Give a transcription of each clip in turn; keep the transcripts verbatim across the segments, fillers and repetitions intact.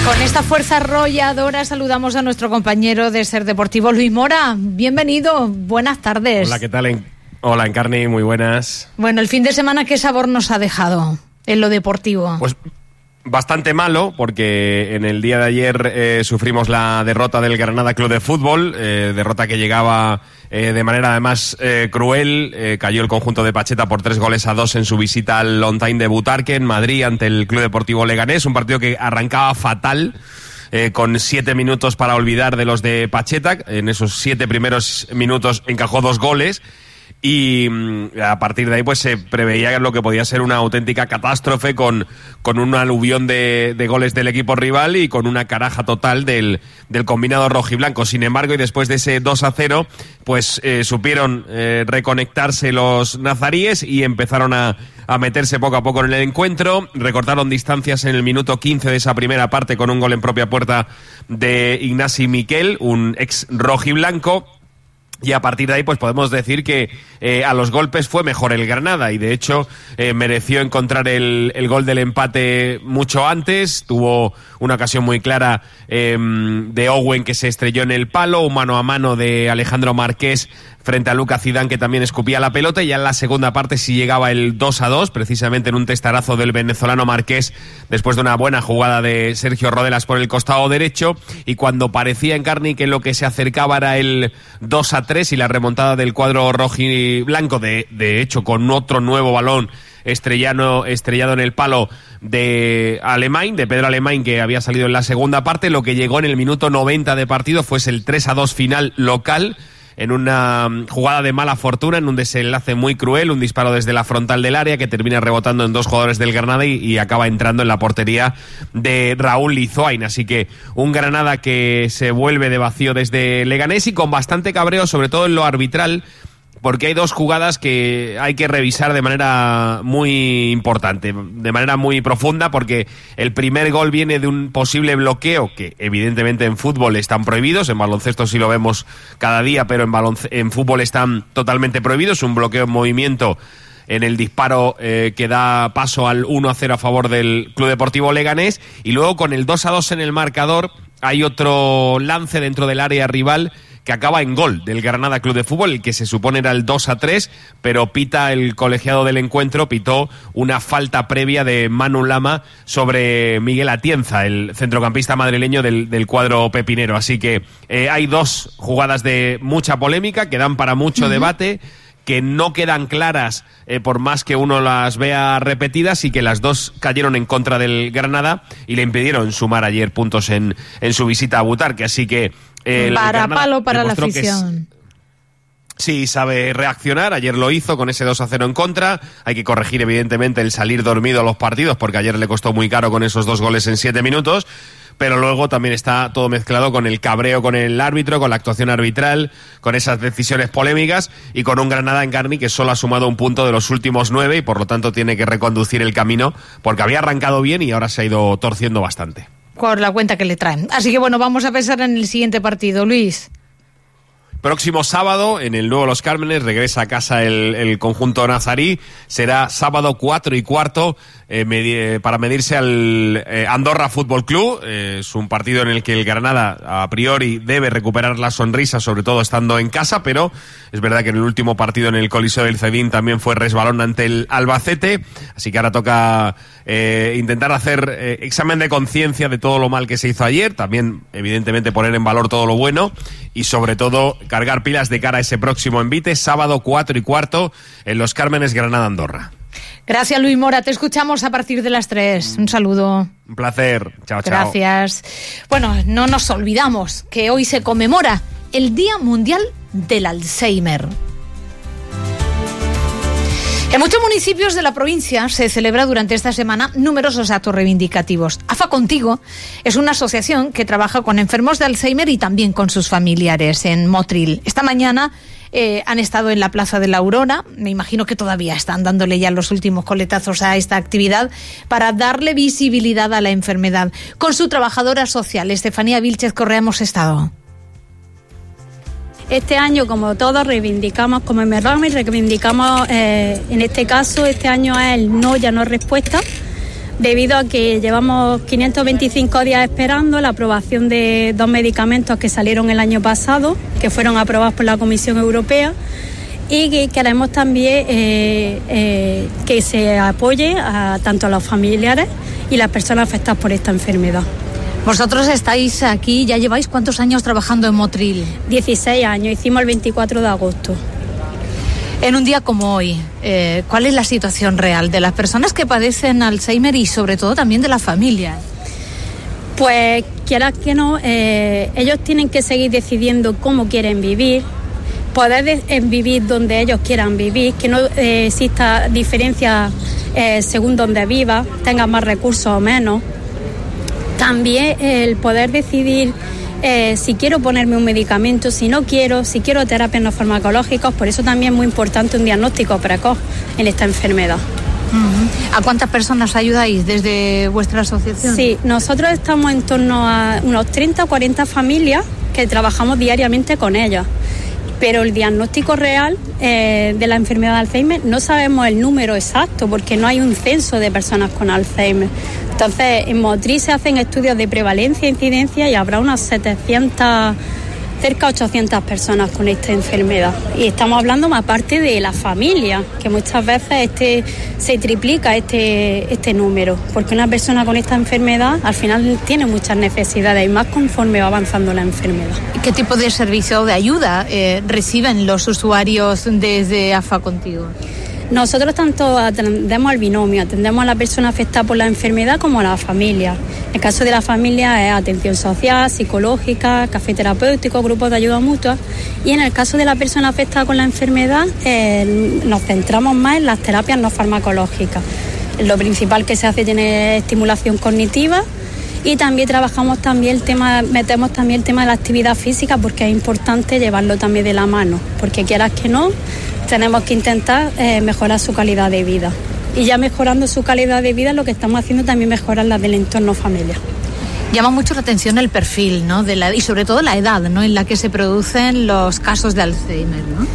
Con esta fuerza arrolladora saludamos a nuestro compañero de Ser Deportivo, Luis Mora. Bienvenido, buenas tardes. Hola, ¿qué tal? En... Hola, Encarni, muy buenas. Bueno, el fin de semana, ¿qué sabor nos ha dejado en lo deportivo? Pues bastante malo, porque en el día de ayer eh, sufrimos la derrota del Granada Club de Fútbol, eh, derrota que llegaba eh, de manera además eh, cruel. Eh, cayó el conjunto de Pacheta por tres goles a dos en su visita al On Time de Butarque en Madrid ante el Club Deportivo Leganés, un partido que arrancaba fatal. Eh, con siete minutos para olvidar de los de Pacheta. En esos siete primeros minutos encajó dos goles. Y a partir de ahí pues se preveía lo que podía ser una auténtica catástrofe con, con un aluvión de, de goles del equipo rival y con una caraja total del, del combinado rojiblanco. Sin embargo, y después de ese dos a cero, pues eh, supieron eh, reconectarse los nazaríes y empezaron a, a meterse poco a poco en el encuentro. Recortaron distancias en el minuto quince de esa primera parte con un gol en propia puerta de Ignasi Miquel, un ex rojiblanco. Y a partir de ahí pues podemos decir que eh, a los golpes fue mejor el Granada y de hecho eh, mereció encontrar el, el gol del empate mucho antes. Tuvo una ocasión muy clara eh, de Owen que se estrelló en el palo, un mano a mano de Alejandro Marqués frente a Lucas Zidane que también escupía la pelota, y ya en la segunda parte sí llegaba el dos a dos, precisamente en un testarazo del venezolano Marqués después de una buena jugada de Sergio Rodelas por el costado derecho, y cuando parecía, Encarni, que lo que se acercaba era el dos a tres y la remontada del cuadro rojiblanco, de, de hecho con otro nuevo balón estrellano, estrellado en el palo de Alemán, de Pedro Alemán, que había salido en la segunda parte, lo que llegó en el minuto noventa de partido fue el tres a dos final local, en una jugada de mala fortuna, en un desenlace muy cruel, un disparo desde la frontal del área que termina rebotando en dos jugadores del Granada y, y acaba entrando en la portería de Raúl Lizoain. Así que un Granada que se vuelve de vacío desde Leganés y con bastante cabreo, sobre todo en lo arbitral, porque hay dos jugadas que hay que revisar de manera muy importante, de manera muy profunda, porque el primer gol viene de un posible bloqueo, que evidentemente en fútbol están prohibidos, en baloncesto sí lo vemos cada día, pero en, balonce- en fútbol están totalmente prohibidos, un bloqueo en movimiento en el disparo eh, que da paso al uno a cero a favor del Club Deportivo Leganés, y luego con el dos a dos en el marcador hay otro lance dentro del área rival que acaba en gol del Granada Club de Fútbol, el que se supone era el dos a tres, pero pita el colegiado del encuentro, pitó una falta previa de Manu Lama sobre Miguel Atienza, el centrocampista madrileño del, del cuadro pepinero. Así que eh, hay dos jugadas de mucha polémica que dan para mucho uh-huh. debate, que no quedan claras eh, por más que uno las vea repetidas, y que las dos cayeron en contra del Granada y le impidieron sumar ayer puntos en, en su visita a Butarque. Así que el para palo para la afición. Sí, sabe reaccionar, ayer lo hizo con ese dos a cero en contra. Hay que corregir evidentemente el salir dormido a los partidos, porque ayer le costó muy caro con esos dos goles en siete minutos. Pero luego también está todo mezclado con el cabreo con el árbitro, con la actuación arbitral, con esas decisiones polémicas y con un Granada, Encarni, que solo ha sumado un punto de los últimos nueve y por lo tanto tiene que reconducir el camino, porque había arrancado bien y ahora se ha ido torciendo bastante. Por la cuenta que le traen. Así que bueno, vamos a pensar en el siguiente partido, Luis. Próximo sábado, en el Nuevo Los Cármenes, regresa a casa el, el conjunto nazarí. Será sábado cuatro y cuarto eh, medi- para medirse al eh, Andorra Fútbol Club. Eh, es un partido en el que el Granada, a priori, debe recuperar la sonrisa, sobre todo estando en casa, pero es verdad que en el último partido en el Coliseo del Cedín también fue resbalón ante el Albacete. Así que ahora toca eh, intentar hacer eh, examen de conciencia de todo lo mal que se hizo ayer. También, evidentemente, poner en valor todo lo bueno y, sobre todo, cargar pilas de cara a ese próximo envite, sábado cuatro y cuarto en Los Cármenes, Granada-Andorra. Gracias, Luis Mora. Te escuchamos a partir de las tres. Un saludo. Un placer. Chao, chao. Gracias. Bueno, no nos olvidamos que hoy se conmemora el Día Mundial del Alzheimer. En muchos municipios de la provincia se celebra durante esta semana numerosos actos reivindicativos. AFA Contigo es una asociación que trabaja con enfermos de Alzheimer y también con sus familiares en Motril. Esta mañana eh, han estado en la Plaza de la Aurora, me imagino que todavía están dándole ya los últimos coletazos a esta actividad para darle visibilidad a la enfermedad. Con su trabajadora social, Estefanía Vilchez Correa, hemos estado. Este año, como todos, reivindicamos como M R O M y reivindicamos, eh, en este caso, este año es el no, ya no respuesta, debido a que llevamos quinientos veinticinco días esperando la aprobación de dos medicamentos que salieron el año pasado, que fueron aprobados por la Comisión Europea, y que queremos también eh, eh, que se apoye a tanto a los familiares y las personas afectadas por esta enfermedad. Vosotros estáis aquí, ¿ya lleváis cuántos años trabajando en Motril? dieciséis años, hicimos el veinticuatro de agosto. En un día como hoy, eh, ¿cuál es la situación real de las personas que padecen Alzheimer y sobre todo también de las familias? Pues quieras que no, eh, ellos tienen que seguir decidiendo cómo quieren vivir, poder de, eh, vivir donde ellos quieran vivir, que no eh, exista diferencia eh, según donde viva, tengan más recursos o menos. También eh, el poder decidir eh, si quiero ponerme un medicamento, si no quiero, si quiero terapias no farmacológicas. Por eso también es muy importante un diagnóstico precoz en esta enfermedad. ¿A cuántas personas ayudáis desde vuestra asociación? Sí, nosotros estamos en torno a unos treinta o cuarenta familias que trabajamos diariamente con ellas. Pero el diagnóstico real eh, de la enfermedad de Alzheimer no sabemos el número exacto porque no hay un censo de personas con Alzheimer. Entonces, en Motril se hacen estudios de prevalencia e incidencia y habrá unas setecientas, cerca de ochocientas personas con esta enfermedad. Y estamos hablando más aparte de la familia, que muchas veces este se triplica este, este número, porque una persona con esta enfermedad al final tiene muchas necesidades y más conforme va avanzando la enfermedad. ¿Qué tipo de servicio o de ayuda eh, reciben los usuarios desde AFA Contigo? Nosotros tanto atendemos al binomio, atendemos a la persona afectada por la enfermedad como a la familia. En el caso de la familia es atención social, psicológica, café terapéutico, grupos de ayuda mutua. Y en el caso de la persona afectada con la enfermedad eh, nos centramos más en las terapias no farmacológicas. Lo principal que se hace tiene estimulación cognitiva. Y también trabajamos también el tema, metemos también el tema de la actividad física porque es importante llevarlo también de la mano, porque quieras que no, tenemos que intentar eh, mejorar su calidad de vida. Y ya mejorando su calidad de vida, lo que estamos haciendo también mejorar la del entorno familiar. Llama mucho la atención el perfil, ¿no? De la, y sobre todo la edad, ¿no? En la que se producen los casos de Alzheimer, ¿no?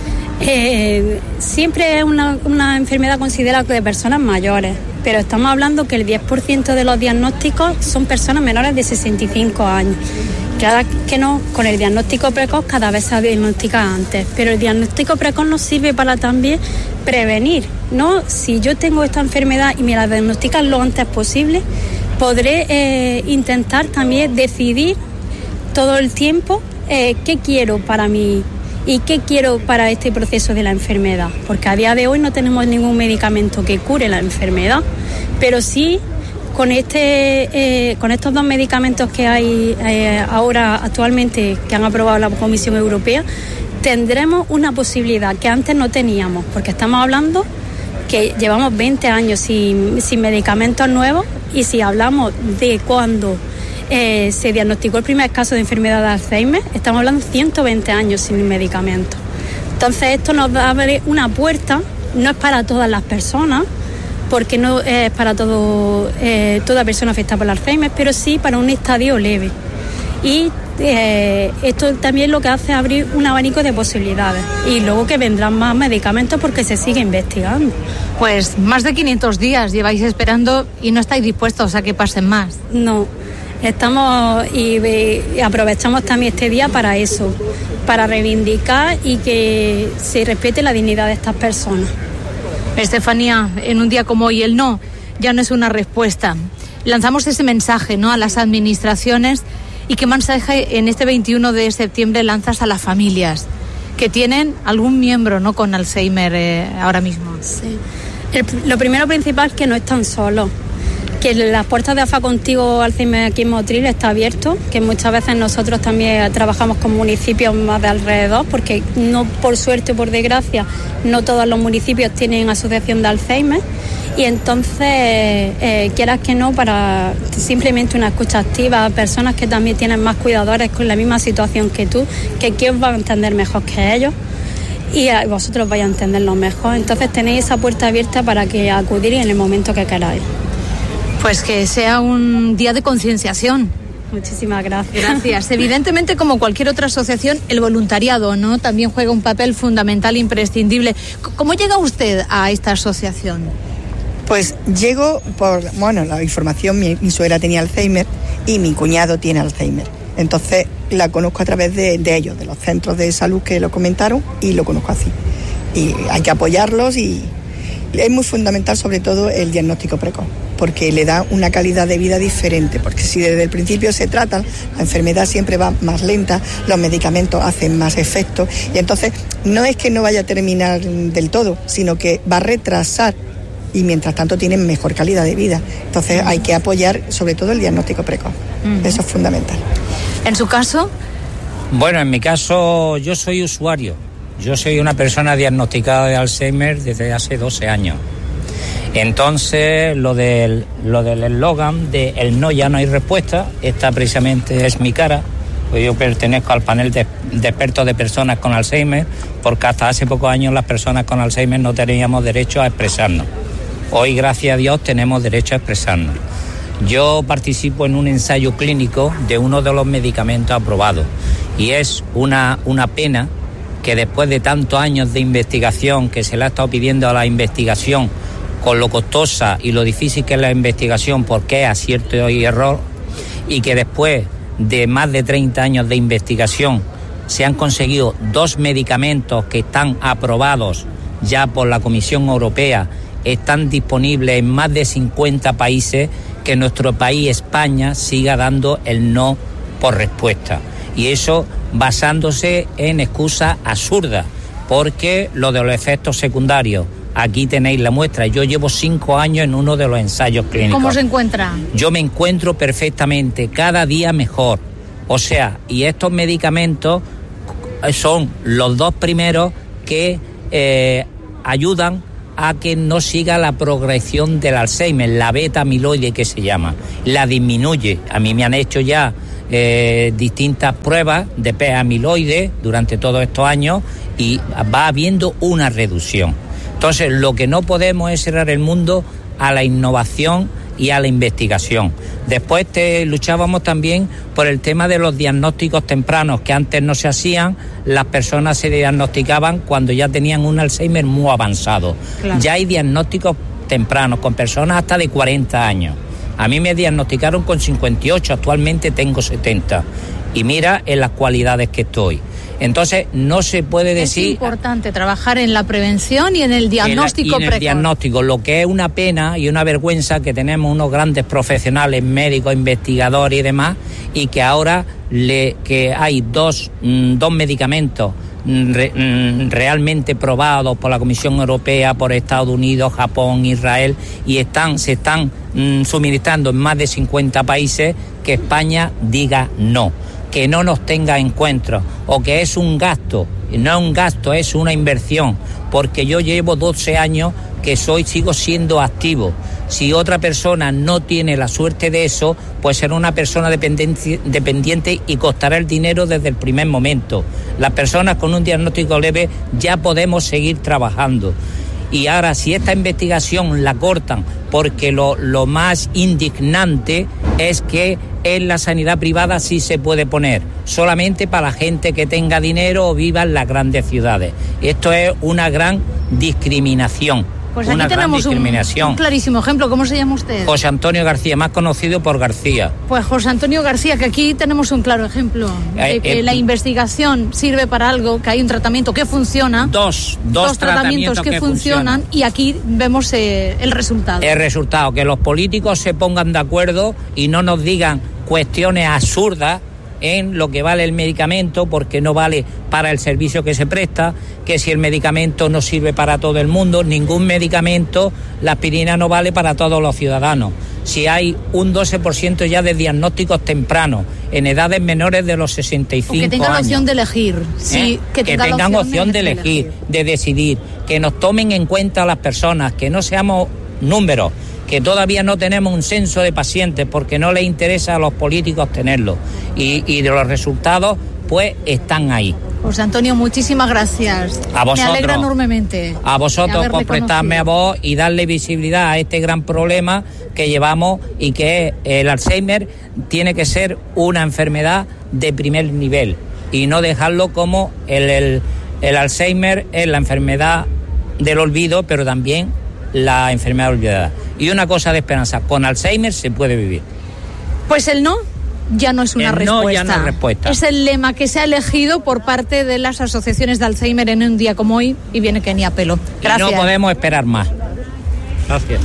Eh, siempre es una, una enfermedad considerada de personas mayores, pero estamos hablando que el diez por ciento de los diagnósticos son personas menores de sesenta y cinco años. Claro que no, con el diagnóstico precoz cada vez se diagnostica antes, pero el diagnóstico precoz nos sirve para también prevenir, ¿no? Si yo tengo esta enfermedad y me la diagnostican lo antes posible, podré eh, intentar también decidir todo el tiempo eh, qué quiero para mí y qué quiero para este proceso de la enfermedad, porque a día de hoy no tenemos ningún medicamento que cure la enfermedad, pero sí con este eh, con estos dos medicamentos que hay eh, ahora actualmente que han aprobado la Comisión Europea, tendremos una posibilidad que antes no teníamos, porque estamos hablando que llevamos veinte años sin, sin medicamentos nuevos, y si hablamos de cuando eh, se diagnosticó el primer caso de enfermedad de Alzheimer, estamos hablando de ciento veinte años sin medicamentos. Entonces esto nos abre una puerta, no es para todas las personas, porque no es para todo, eh, toda persona afectada por el Alzheimer, pero sí para un estadio leve. Y eh, esto también lo que hace es abrir un abanico de posibilidades, y luego que vendrán más medicamentos porque se sigue investigando. Pues más de quinientos días lleváis esperando y no estáis dispuestos a que pasen más. No, estamos y, y aprovechamos también este día para eso, para reivindicar y que se respete la dignidad de estas personas. Estefanía, en un día como hoy el no ya no es una respuesta. Lanzamos ese mensaje, ¿no?, a las administraciones. ¿Y qué mensaje en este veintiuno de septiembre lanzas a las familias que tienen algún miembro, ¿no?, con Alzheimer eh, ahora mismo? Sí. El, lo primero principal es que no están solos, que las puertas de AFA Contigo Alzheimer aquí en Motril está abierto, que muchas veces nosotros también trabajamos con municipios más de alrededor, porque no, por suerte o por desgracia, no todos los municipios tienen asociación de Alzheimer. Y entonces, eh, quieras que no, para simplemente una escucha activa, personas que también tienen más cuidadores con la misma situación que tú, que quién va a entender mejor que ellos, y vosotros vais a entenderlo mejor. Entonces tenéis esa puerta abierta para que acudir en el momento que queráis. Pues que sea un día de concienciación. Muchísimas gracias. Gracias. Evidentemente, como cualquier otra asociación, el voluntariado, ¿no?, también juega un papel fundamental, imprescindible. ¿Cómo llega usted a esta asociación? Pues llego por, bueno, la información, mi, mi suegra tenía Alzheimer y mi cuñado tiene Alzheimer. Entonces la conozco a través de, de ellos, de los centros de salud que lo comentaron, y lo conozco así. Y hay que apoyarlos, y es muy fundamental sobre todo el diagnóstico precoz, porque le da una calidad de vida diferente, porque si desde el principio se trata, la enfermedad siempre va más lenta, los medicamentos hacen más efecto, y entonces no es que no vaya a terminar del todo, sino que va a retrasar, y mientras tanto tienen mejor calidad de vida. Entonces hay que apoyar sobre todo el diagnóstico precoz. Uh-huh. Eso es fundamental. ¿En su caso? Bueno, en mi caso yo soy usuario. Yo soy una persona diagnosticada de Alzheimer desde hace doce años. Entonces, lo del lo del eslogan de el no ya no hay respuesta, esta precisamente es mi cara. Pues yo pertenezco al panel de, de expertos de personas con Alzheimer, porque hasta hace pocos años las personas con Alzheimer no teníamos derecho a expresarnos. Hoy, gracias a Dios, tenemos derecho a expresarnos. Yo participo en un ensayo clínico de uno de los medicamentos aprobados, y es una, una pena que después de tantos años de investigación que se le ha estado pidiendo a la investigación, con lo costosa y lo difícil que es la investigación, porque es acierto y error, y que después de más de treinta años de investigación se han conseguido dos medicamentos que están aprobados ya por la Comisión Europea, están disponibles en más de cincuenta países, que nuestro país, España, siga dando el no por respuesta. Y eso basándose en excusas absurdas, porque lo de los efectos secundarios, aquí tenéis la muestra. Yo llevo cinco años en uno de los ensayos clínicos. ¿Cómo se encuentra? Yo me encuentro perfectamente, cada día mejor. O sea, y estos medicamentos son los dos primeros que eh, ayudan a que no siga la progresión del Alzheimer, la beta amiloide que se llama, la disminuye. A mí me han hecho ya eh, distintas pruebas de P amiloide durante todos estos años y va habiendo una reducción. Entonces, lo que no podemos es cerrar el mundo a la innovación y a la investigación. Después te luchábamos también por el tema de los diagnósticos tempranos, que antes no se hacían, las personas se diagnosticaban cuando ya tenían un Alzheimer muy avanzado. Claro. Ya hay diagnósticos tempranos con personas hasta de cuarenta años. A mí me diagnosticaron con cincuenta y ocho, actualmente tengo setenta. Y mira en las cualidades que estoy. Entonces, no se puede decir... Es importante trabajar en la prevención y en el diagnóstico precoz. Y en el diagnóstico, lo que es una pena y una vergüenza que tenemos unos grandes profesionales, médicos, investigadores y demás, y que ahora le, que hay dos, mm, dos medicamentos re, mm, realmente probados por la Comisión Europea, por Estados Unidos, Japón, Israel, y están se están mm, suministrando en más de cincuenta países, que España diga no, que no nos tenga encuentros, o que es un gasto. No es un gasto, es una inversión, porque yo llevo doce años que soy, sigo siendo activo. Si otra persona no tiene la suerte de eso, pues será una persona dependiente, dependiente y costará el dinero desde el primer momento. Las personas con un diagnóstico leve ya podemos seguir trabajando. Y ahora, si esta investigación la cortan, porque lo, lo más indignante es que en la sanidad privada sí se puede poner, solamente para la gente que tenga dinero o viva en las grandes ciudades. Esto es una gran discriminación. Pues aquí una tenemos gran discriminación. Un, un clarísimo ejemplo. ¿Cómo se llama usted? José Antonio García, más conocido por García. Pues José Antonio García, que aquí tenemos un claro ejemplo de eh, que eh, la investigación sirve para algo, que hay un tratamiento que funciona. Dos, dos, dos tratamientos, tratamientos que, que funcionan, funcionan y aquí vemos eh, el resultado. El resultado, que los políticos se pongan de acuerdo y no nos digan cuestiones absurdas en lo que vale el medicamento, porque no vale para el servicio que se presta, que si el medicamento no sirve para todo el mundo, ningún medicamento, la aspirina no vale para todos los ciudadanos. Si hay un doce por ciento ya de diagnósticos tempranos en edades menores de los sesenta y cinco años. Que tengan la opción de elegir. Sí, ¿Eh? que, que tengan, tengan la opción de elegir, de, elegir, de decidir, que nos tomen en cuenta las personas, que no seamos números, que todavía no tenemos un censo de pacientes porque no les interesa a los políticos tenerlo. Y, y de los resultados, pues, están ahí. José Antonio, muchísimas gracias. A vosotros. Me alegra enormemente. A vosotros por prestarme a voz y darle visibilidad a este gran problema que llevamos, y que es el Alzheimer tiene que ser una enfermedad de primer nivel y no dejarlo como el, el, el Alzheimer es la enfermedad del olvido, pero también la enfermedad olvidada. Y una cosa de esperanza, con Alzheimer se puede vivir. Pues el no ya no es una el respuesta. No ya no es respuesta. Es el lema que se ha elegido por parte de las asociaciones de Alzheimer en un día como hoy y viene que ni a pelo. Gracias. Y no podemos esperar más. Gracias.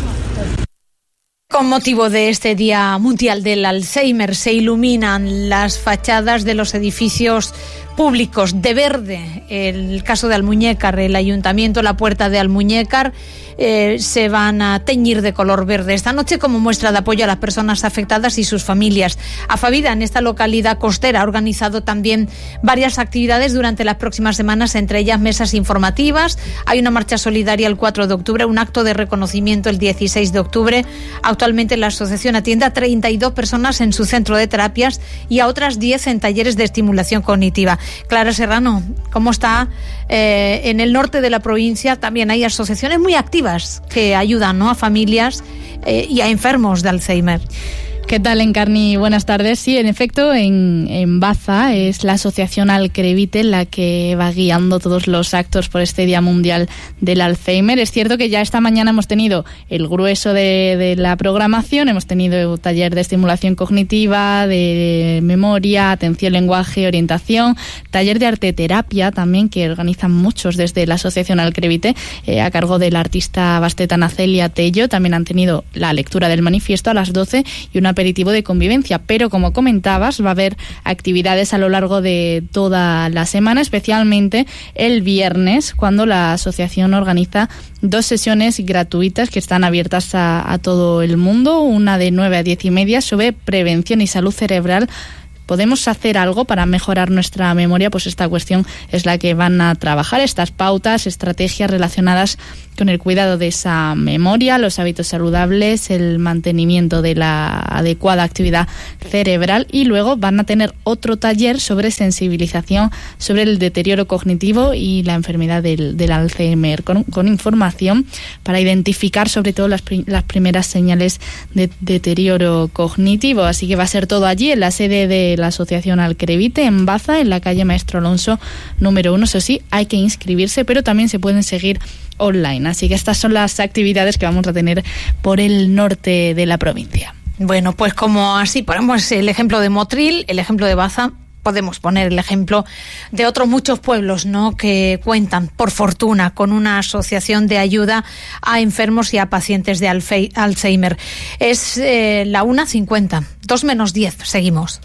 Con motivo de este Día Mundial del Alzheimer se iluminan las fachadas de los edificios públicos de verde. El caso de Almuñécar, el ayuntamiento, la puerta de Almuñécar, eh, se van a teñir de color verde esta noche como muestra de apoyo a las personas afectadas y sus familias. Afavida, en esta localidad costera, ha organizado también varias actividades durante las próximas semanas, entre ellas mesas informativas. Hay una marcha solidaria el cuatro de octubre, un acto de reconocimiento el dieciséis de octubre. Actualmente la asociación atiende a treinta y dos personas en su centro de terapias y a otras diez en talleres de estimulación cognitiva. Clara Serrano, ¿cómo está? Eh, en el norte de la provincia también hay asociaciones muy activas que ayudan, ¿no?, a familias eh, y a enfermos de Alzheimer. ¿Qué tal, Encarni? Buenas tardes. Sí, en efecto, en, en Baza es la asociación Alcrevite la que va guiando todos los actos por este Día Mundial del Alzheimer. Es cierto que ya esta mañana hemos tenido el grueso de, de la programación, hemos tenido taller de estimulación cognitiva, de memoria, atención, lenguaje, orientación, taller de arteterapia también, que organizan muchos desde la asociación Alcrevite, eh, a cargo de la artista bastetana Celia Tello. También han tenido la lectura del manifiesto a las doce y una aperitivo de convivencia, pero como comentabas, va a haber actividades a lo largo de toda la semana, especialmente el viernes, cuando la asociación organiza dos sesiones gratuitas que están abiertas a, a todo el mundo, una de nueve a diez y media sobre prevención y salud cerebral. ¿Podemos hacer algo para mejorar nuestra memoria? Pues esta cuestión es la que van a trabajar, estas pautas, estrategias relacionadas con el cuidado de esa memoria, los hábitos saludables, el mantenimiento de la adecuada actividad cerebral, y luego van a tener otro taller sobre sensibilización sobre el deterioro cognitivo y la enfermedad del, del Alzheimer, con, con información para identificar sobre todo las, las primeras señales de deterioro cognitivo. Así que va a ser todo allí en la sede de la asociación Alcrevite en Baza, en la calle Maestro Alonso número uno. Eso sí, hay que inscribirse, pero también se pueden seguir online. Así que estas son las actividades que vamos a tener por el norte de la provincia. Bueno, pues como así ponemos el ejemplo de Motril, el ejemplo de Baza, podemos poner el ejemplo de otros muchos pueblos, ¿no?, que cuentan, por fortuna, con una asociación de ayuda a enfermos y a pacientes de alfe- Alzheimer. Es eh, la una cincuenta, dos menos diez, seguimos.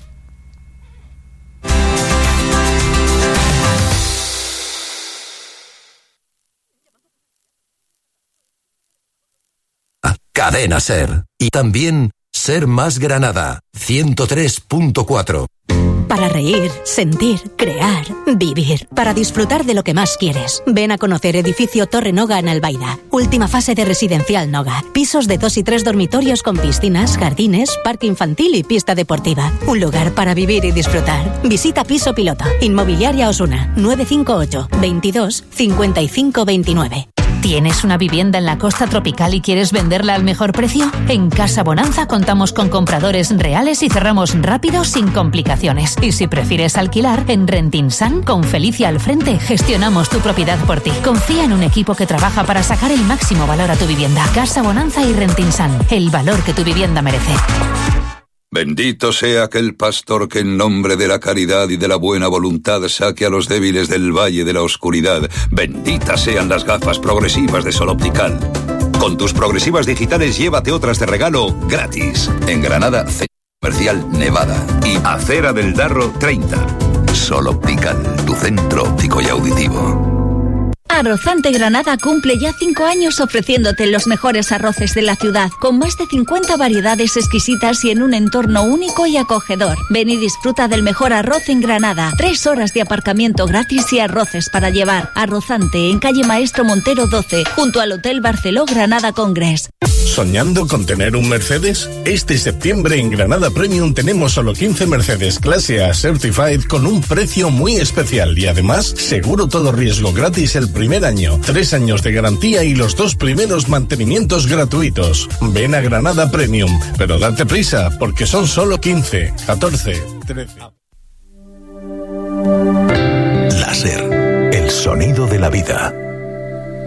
Cadena Ser. Y también Ser Más Granada, ciento tres punto cuatro. Para reír, sentir, crear, vivir. Para disfrutar de lo que más quieres. Ven a conocer Edificio Torre Noga en Albaida. Última fase de Residencial Noga. Pisos de dos y tres dormitorios con piscinas, jardines, parque infantil y pista deportiva. Un lugar para vivir y disfrutar. Visita Piso Piloto. Inmobiliaria Osuna. nueve cinco ocho, veintidós, cincuenta y cinco veintinueve. ¿Tienes una vivienda en la costa tropical y quieres venderla al mejor precio? En Casa Bonanza contamos con compradores reales y cerramos rápido sin complicaciones. Y si prefieres alquilar, en Rentinsan, con Felicia al frente, gestionamos tu propiedad por ti. Confía en un equipo que trabaja para sacar el máximo valor a tu vivienda. Casa Bonanza y Rentinsan, el valor que tu vivienda merece. Bendito sea aquel pastor que en nombre de la caridad y de la buena voluntad saque a los débiles del valle de la oscuridad. Benditas sean las gafas progresivas de Sol Optical. Con tus progresivas digitales llévate otras de regalo gratis. En Granada, Centro Comercial Nevada y Acera del Darro treinta. Sol Optical, tu centro óptico y auditivo. Arrozante Granada cumple ya cinco años ofreciéndote los mejores arroces de la ciudad, con más de cincuenta variedades exquisitas y en un entorno único y acogedor. Ven y disfruta del mejor arroz en Granada. Tres horas de aparcamiento gratis y arroces para llevar. Arrozante, en calle Maestro Montero doce, junto al Hotel Barceló Granada Congress. ¿Soñando con tener un Mercedes? Este septiembre en Granada Premium tenemos solo quince Mercedes Clase A Certified con un precio muy especial y además seguro todo riesgo gratis el primer año, tres años de garantía y los dos primeros mantenimientos gratuitos. Ven a Granada Premium, pero date prisa porque son solo quince, catorce, trece. Láser, el sonido de la vida.